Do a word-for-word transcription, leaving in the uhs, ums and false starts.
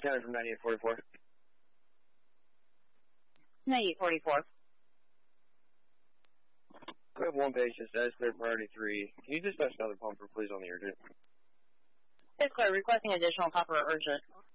County from ninety-eight forty-four. ninety-eight forty-four. We have one patient, status clear, priority three. Can you dispatch another pumper, please, on the urgent? Status clear, requesting additional copper urgent.